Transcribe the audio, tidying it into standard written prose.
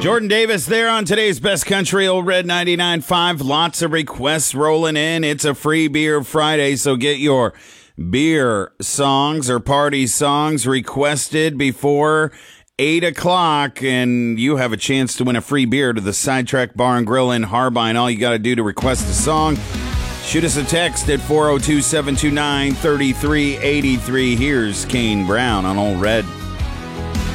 Jordan Davis there on today's Best Country, Old Red 99.5. Lots of requests rolling in. It's a free beer Friday, so get your beer songs or party songs requested before 8 o'clock, and you have a chance to win a free beer to the Sidetrack Bar and Grill in Harbine. All you got to do to request a song, shoot us a text at 402-729-3383. Here's Kane Brown on Old Red.